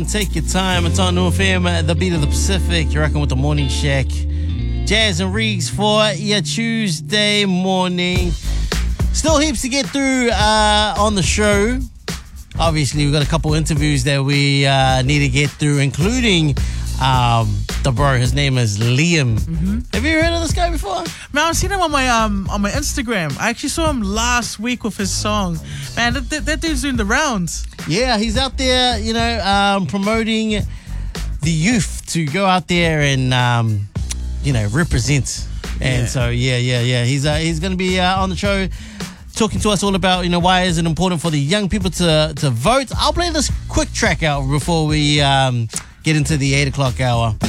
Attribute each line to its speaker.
Speaker 1: Take your time. It's on New FM, the beat of the Pacific. You're rocking with the Morning Shack. Jazz and Reeks for your Tuesday morning. Still heaps to get through on the show. Obviously, we've got a couple interviews that we need to get through, including the bro. His name is Liam. Have you heard of this guy before?
Speaker 2: Man, I've seen him on my Instagram. I actually saw him last week with his song. Man, that dude's doing the rounds.
Speaker 1: Yeah, he's out there, promoting the youth to go out there and, represent. And so, he's going to be on the show talking to us all about, why is it important for the young people to vote. I'll play this quick track out before we get into the 8 o'clock hour.